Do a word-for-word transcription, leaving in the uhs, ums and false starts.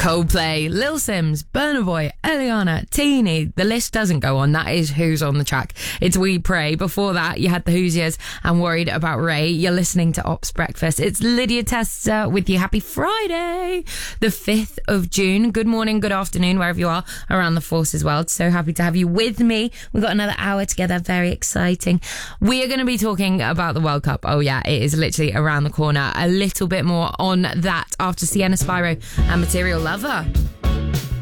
Coldplay, Lil Sims, Burna Boy, Eliana, Teeny. The list doesn't go on. That is who's on the track. It's We Pray. Before that, you had the Hoosiers and Worried About Ray. You're listening to Ops Breakfast. It's Lydia Testa with you. Happy Friday, the fifth of June. Good morning, good afternoon, wherever you are around the Forces world. So happy to have you with me. We've got another hour together. Very exciting. We are going to be talking about the World Cup. Oh yeah, it is literally around the corner. A little bit more on that after Sienna Spyro and Material Lover.